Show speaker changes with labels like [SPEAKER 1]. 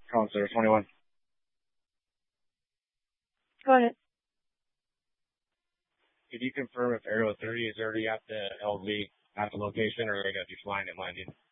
[SPEAKER 1] Counselor 21.
[SPEAKER 2] Go ahead.
[SPEAKER 1] Could you confirm if Aerial 30 is already at the LV at the location, or are they going to be flying and landing?